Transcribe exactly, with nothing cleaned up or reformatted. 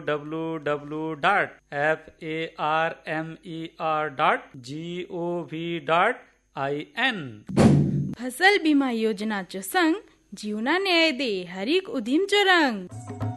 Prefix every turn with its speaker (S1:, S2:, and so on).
S1: W W dot F A R M E R dot G O V dot I N.
S2: फसल बीमा योजनाचो संग जीवना न्याय दे हरीक उदीमचो रंग।